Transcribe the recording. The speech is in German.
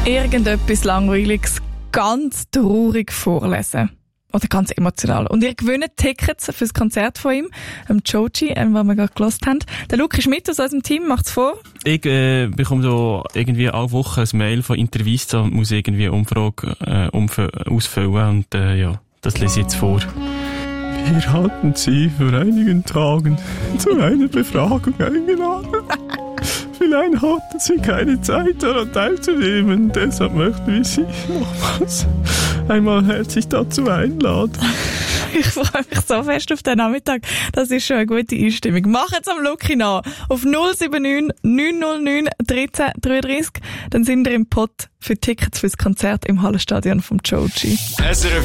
irgendetwas Langweiliges ganz traurig vorlesen. Oder ganz emotional. Und ihr gewinnt Tickets für das Konzert von ihm, Joji, was wir gerade gehört haben. Der Luke Schmidt aus unserem Team macht's vor. Ich bekomme so irgendwie alle Wochen ein Mail von Intervista und muss irgendwie eine Umfrage ausfüllen. Und ja, das lese ich jetzt vor. Wir hatten Sie vor einigen Tagen zu einer Befragung eingeladen. Vielleicht hatten Sie keine Zeit, daran teilzunehmen. Deshalb möchten wir Sie nochmals einmal herzlich dazu einladen. Ich freue mich so fest auf den Nachmittag. Das ist schon eine gute Einstimmung. Macht's am Lucky nach. Auf 079 909 13 33. Dann sind wir im Pott für Tickets fürs Konzert im Hallenstadion vom Joji. SRF